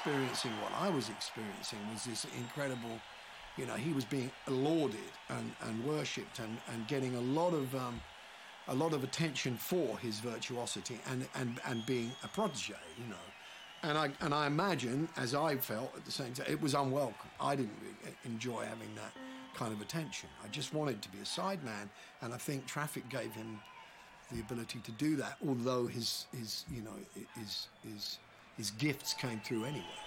experiencing what I was experiencing was this incredible, he was being lauded and worshipped and getting a lot of attention for his virtuosity and being a protege, And I imagine, as I felt at the same time, it was unwelcome. I didn't really enjoy having that kind of attention. I just wanted to be a sideman, and I think Traffic gave him the ability to do that, although his gifts came through anyway.